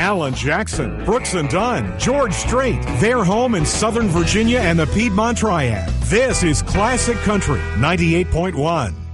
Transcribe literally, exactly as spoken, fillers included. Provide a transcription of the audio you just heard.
Alan Jackson, Brooks and Dunn, George Strait. Their home in Southern Virginia and the Piedmont Triad. This is Classic Country ninety-eight point one.